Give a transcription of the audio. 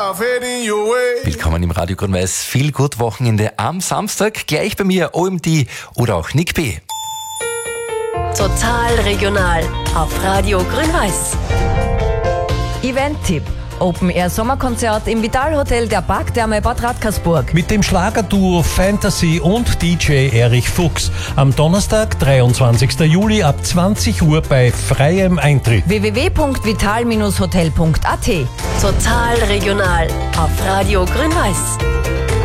off, heading your way. Willkommen im Radio Grün-Weiß. Viel gut Wochenende am Samstag. Gleich bei mir OMD oder auch Nick B. Total regional auf Radio Grün-Weiß. Event-Tipp. Open-Air-Sommerkonzert im Vital-Hotel der Parktherme Bad Radkersburg. Mit dem Schlagerduo Fantasy und DJ Erich Fuchs. Am Donnerstag, 23. Juli ab 20 Uhr bei freiem Eintritt. www.vital-hotel.at. Total regional auf Radio Grün-Weiß.